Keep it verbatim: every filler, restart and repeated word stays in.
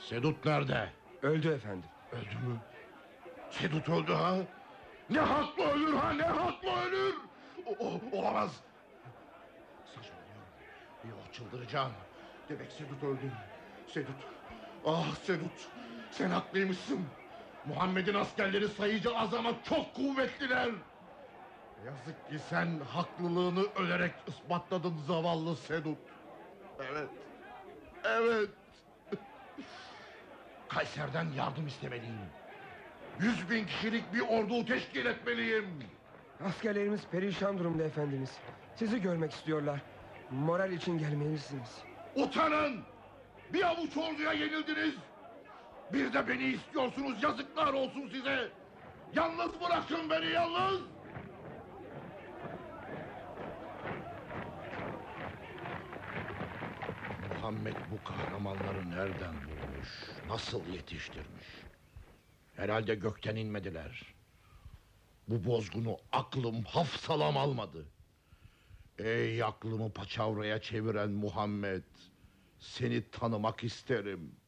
Sedut nerede? Öldü efendim. Öldü mü? Sedut öldü ha? Ne hakla ölür ha, ne hakla ölür? O, o, olamaz. Saçmalıyorum. Yok, çıldıracağım. Demek Sedut öldü. Sedut. Ah Sedut, sen haklıymışsın. Muhammed'in askerleri sayıca az ama çok kuvvetliler. Yazık ki sen haklılığını ölerek ispatladın zavallı Sedut. Evet. Evet. Kayser'den yardım istemeliyim. Yüz bin kişilik bir ordu teşkil etmeliyim. Askerlerimiz perişan durumda efendimiz. Sizi görmek istiyorlar. Moral için gelmelisiniz. Utanın! Bir avuç orduya yenildiniz. Bir de beni istiyorsunuz, yazıklar olsun size. Yalnız bırakın beni, yalnız. Muhammed bu kahramanları nereden bulmuş? Nasıl yetiştirmiş? Herhalde gökten inmediler. Bu bozgunu aklım hafsalam almadı. Ey aklımı paçavraya çeviren Muhammed, seni tanımak isterim.